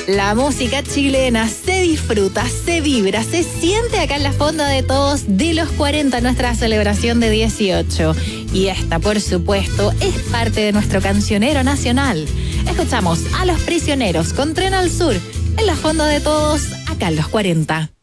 La música chilena se disfruta, se vibra, se siente acá en la Fonda de Todos de los 40, nuestra celebración de 18. Y esta, por supuesto, es parte de nuestro cancionero nacional. Escuchamos a Los Prisioneros con Tren al Sur en la Fonda de Todos, acá en los 40.